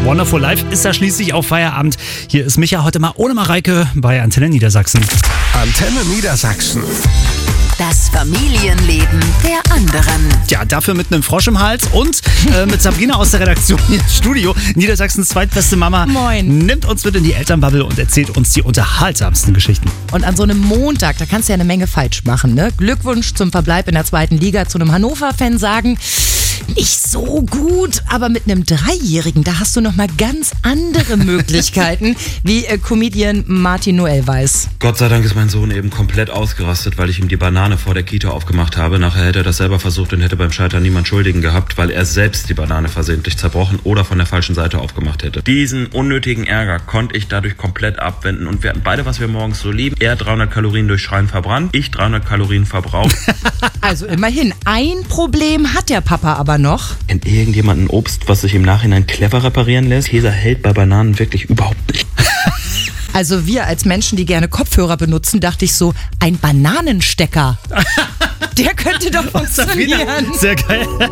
Wonderful Life ist ja schließlich auch Feierabend. Hier ist Micha heute mal ohne Mareike bei Antenne Niedersachsen. Antenne Niedersachsen. Das Familienleben der anderen. Ja, dafür mit einem Frosch im Hals und mit Sabrina aus der Redaktion hier im Studio. Niedersachsens zweitbeste Mama. Moin. Nimmt uns mit in die Elternbubble und erzählt uns die unterhaltsamsten Geschichten. Und an so einem Montag, da kannst du ja eine Menge falsch machen, ne? Glückwunsch zum Verbleib in der 2. Liga zu einem Hannover-Fan sagen. Nicht so gut, aber mit einem 3-Jährigen, da hast du noch mal ganz andere Möglichkeiten, wie Comedian Martin Noel weiß. Gott sei Dank ist mein Sohn eben komplett ausgerastet, weil ich ihm die Banane vor der Kita aufgemacht habe. Nachher hätte er das selber versucht und hätte beim Scheitern niemand Schuldigen gehabt, weil er selbst die Banane versehentlich zerbrochen oder von der falschen Seite aufgemacht hätte. Diesen unnötigen Ärger konnte ich dadurch komplett abwenden und wir hatten beide, was wir morgens so lieben. Er 300 Kalorien durch Schreien verbrannt, ich 300 Kalorien verbraucht. Also immerhin, ein Problem hat der Papa aber noch. Kennt irgendjemand ein Obst, was sich im Nachhinein clever reparieren lässt? Käse hält bei Bananen wirklich überhaupt nicht. Also wir als Menschen, die gerne Kopfhörer benutzen, dachte ich so, ein Bananenstecker. Der könnte doch funktionieren. Sabrina, sehr geil.